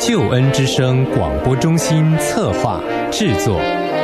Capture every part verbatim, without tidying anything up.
救恩之声广播中心策划制作。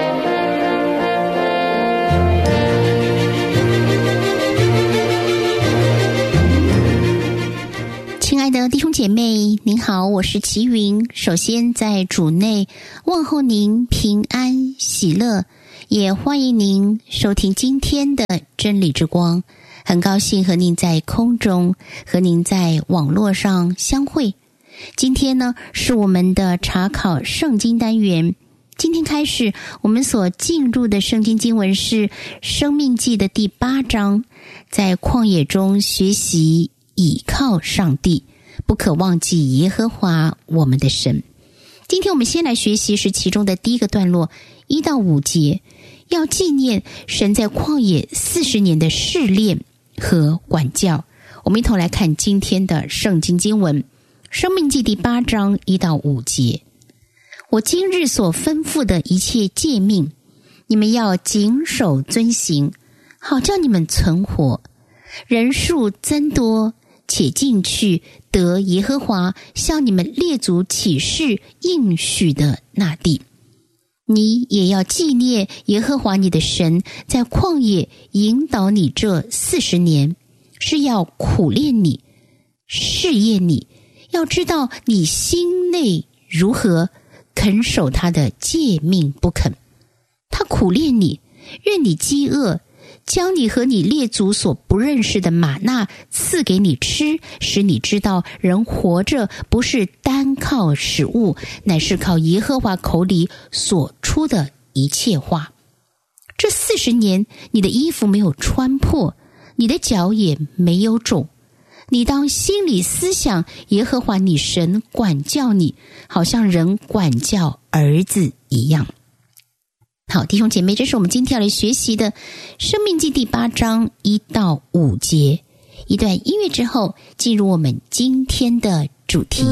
亲爱的弟兄姐妹，您好，我是齐云。首先在主内问候您平安喜乐，也欢迎您收听今天的真理之光。很高兴和您在空中，和您在网络上相会。今天呢，是我们的查考圣经单元。今天开始，我们所进入的圣经经文是《申命记》的第八章，在旷野中学习倚靠上帝，不可忘记耶和华我们的神。今天我们先来学习是其中的第一个段落，一到五节，要纪念神在旷野四十年的试炼和管教。我们一同来看今天的圣经经文，申命记第八章一到五节。我今日所吩咐的一切诫命，你们要谨守遵行，好叫你们存活，人数增多，且进去得耶和华向你们列祖起誓应许的那地。你也要纪念耶和华你的神在旷野引导你这四十年，是要苦练你，试验你，要知道你心内如何，肯守他的诫命不肯。他苦练你，任你饥饿，将你和你列祖所不认识的玛纳赐给你吃，使你知道人活着不是单靠食物，乃是靠耶和华口里所出的一切话。这四十年，你的衣服没有穿破，你的脚也没有肿。你当心里思想耶和华你神管教你，好像人管教儿子一样。好，弟兄姐妹，这是我们今天要来学习的申命记第八章一到五节。一段音乐之后，进入我们今天的主题。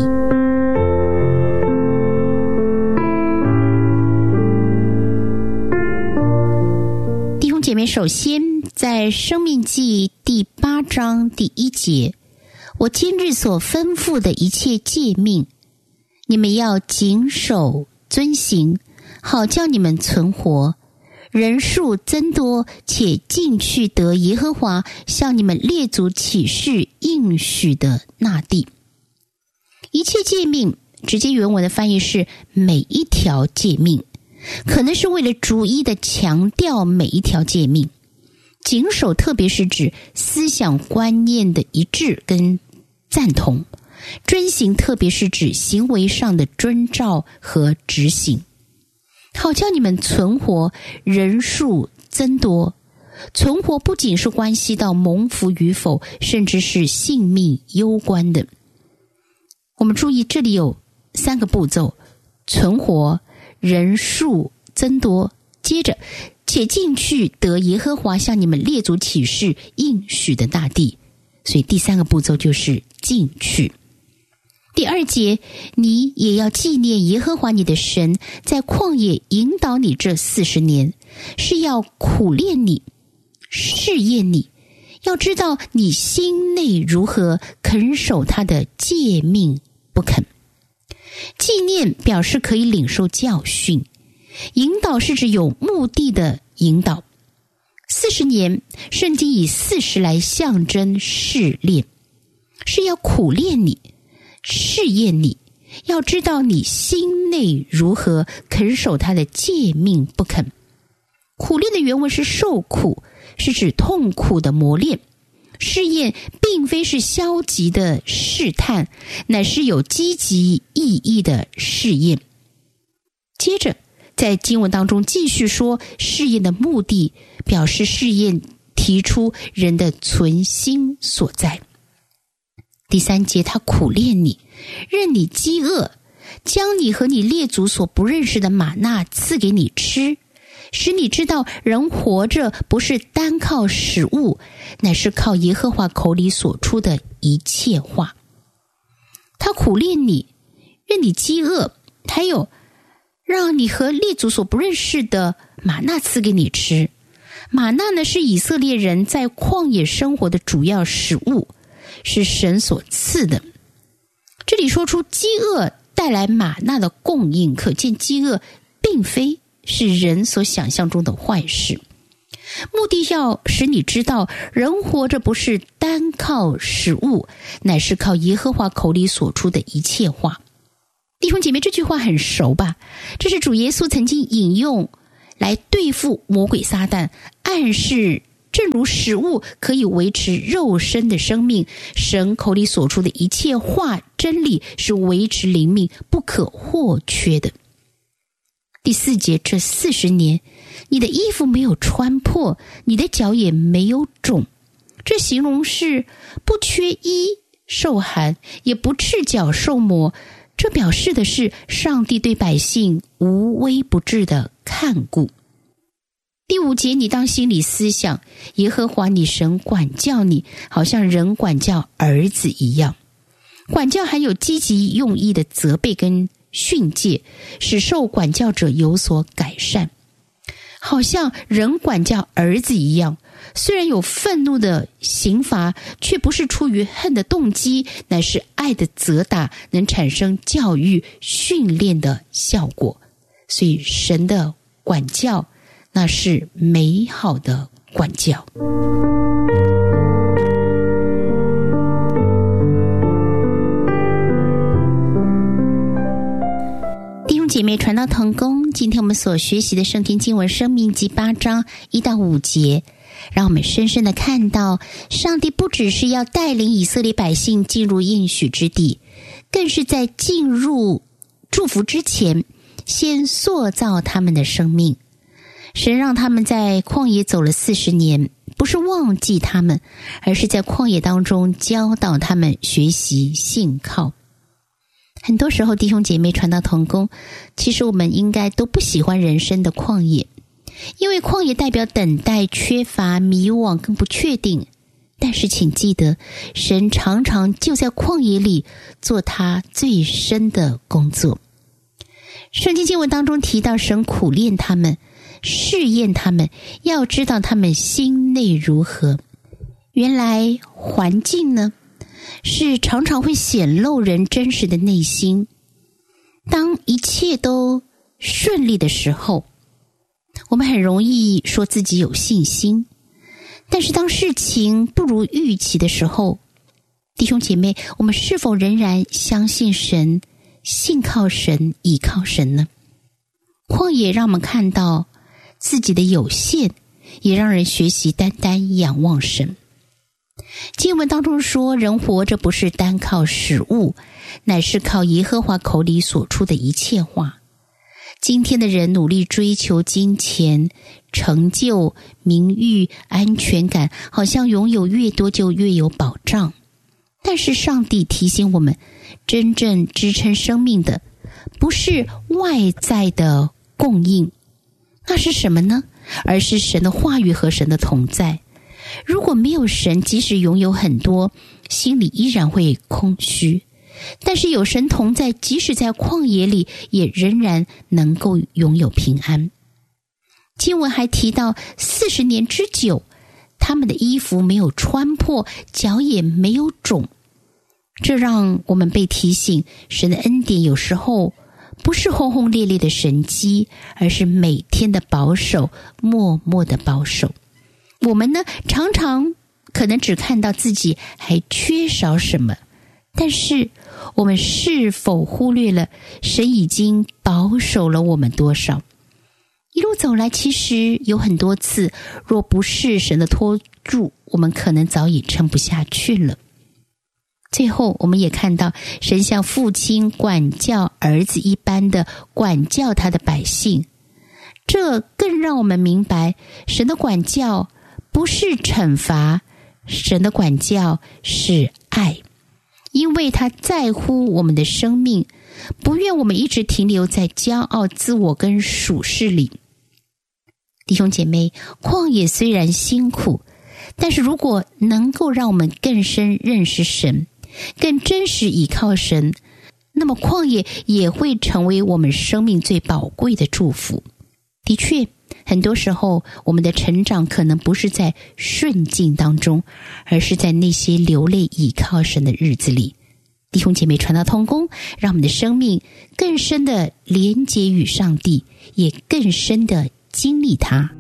弟兄姐妹，首先在申命记第八章第一节，我今日所吩咐的一切诫命，你们要谨守遵行，好叫你们存活，人数增多，且进去得耶和华向你们列祖起誓应许的那地。一切诫命，直接原文的翻译是每一条诫命，可能是为了逐一的强调每一条诫命。谨守特别是指思想观念的一致跟赞同，遵行特别是指行为上的遵照和执行。好叫你们存活，人数增多。存活不仅是关系到蒙福与否，甚至是性命攸关的。我们注意，这里有三个步骤：存活、人数增多，接着且进去得耶和华向你们列祖起誓应许的大地。所以第三个步骤就是进去。第二节，你也要纪念耶和华你的神在旷野引导你这四十年，是要苦练你，试验你，要知道你心内如何，肯守他的诫命不肯。纪念表示可以领受教训，引导是指有目的的引导。四十年，圣经以四十来象征试炼，是要苦练你，试验你，要知道你心内如何，肯守他的诫命不肯。苦练的原文是受苦，是指痛苦的磨练。试验并非是消极的试探，乃是有积极意义的试验。接着在经文当中继续说，试验的目的表示试验提出人的存心所在。第三节，他苦练你，任你饥饿，将你和你列祖所不认识的玛纳赐给你吃，使你知道人活着不是单靠食物，乃是靠耶和华口里所出的一切话。他苦练你，任你饥饿，还有让你和列祖所不认识的玛纳赐给你吃。玛纳呢，是以色列人在旷野生活的主要食物，是神所赐的。这里说出饥饿带来玛纳的供应，可见饥饿并非是人所想象中的坏事。目的要使你知道，人活着不是单靠食物，乃是靠耶和华口里所出的一切话。弟兄姐妹，这句话很熟吧？这是主耶稣曾经引用来对付魔鬼撒旦，暗示正如食物可以维持肉身的生命，神口里所出的一切话真理是维持灵命不可或缺的。第四节，这四十年你的衣服没有穿破，你的脚也没有肿，这形容是不缺衣受寒，也不赤脚受磨，这表示的是上帝对百姓无微不至的看顾。第五节，你当心里思想，耶和华你神管教你，好像人管教儿子一样。管教含有积极用意的责备跟训诫，使受管教者有所改善，好像人管教儿子一样。虽然有愤怒的刑罚，却不是出于恨的动机，乃是爱的责打，能产生教育训练的效果。所以神的管教那是美好的管教。弟兄姐妹，传道同工，今天我们所学习的圣经经文申命记八章一到五节，让我们深深的看到，上帝不只是要带领以色列百姓进入应许之地，更是在进入祝福之前，先塑造他们的生命。神让他们在旷野走了四十年，不是忘记他们，而是在旷野当中教导他们学习信靠。很多时候，弟兄姐妹，传道同工，其实我们应该都不喜欢人生的旷野，因为旷野代表等待、缺乏、迷惘跟不确定。但是请记得，神常常就在旷野里做他最深的工作。圣经经文当中提到，神苦练他们，试验他们，要知道他们心内如何。原来环境呢，是常常会显露人真实的内心。当一切都顺利的时候，我们很容易说自己有信心，但是当事情不如预期的时候，弟兄姐妹，我们是否仍然相信神，信靠神，倚靠神呢？旷野让我们看到自己的有限，也让人学习单单仰望神。经文当中说，人活着不是单靠食物，乃是靠耶和华口里所出的一切话。今天的人努力追求金钱、成就、名誉、安全感，好像拥有越多就越有保障。但是上帝提醒我们，真正支撑生命的不是外在的供应，那是什么呢？而是神的话语和神的同在。如果没有神，即使拥有很多，心里依然会空虚。但是有神同在，即使在旷野里，也仍然能够拥有平安。经文还提到，四十年之久，他们的衣服没有穿破，脚也没有肿。这让我们被提醒，神的恩典有时候不是轰轰烈烈的神迹，而是每天的保守，默默的保守。我们呢，常常可能只看到自己还缺少什么，但是我们是否忽略了神已经保守了我们多少？一路走来，其实有很多次，若不是神的托住，我们可能早已撑不下去了。最后我们也看到，神像父亲管教儿子一般的管教他的百姓，这更让我们明白，神的管教不是惩罚，神的管教是爱，因为他在乎我们的生命，不愿我们一直停留在骄傲、自我跟属世里。弟兄姐妹，旷野虽然辛苦，但是如果能够让我们更深认识神，更真实倚靠神，那么旷野也会成为我们生命最宝贵的祝福。的确，很多时候我们的成长可能不是在顺境当中，而是在那些流泪倚靠神的日子里。 弟兄姐妹传道同工，让我们的生命更深的连结与上帝，也更深的经历他。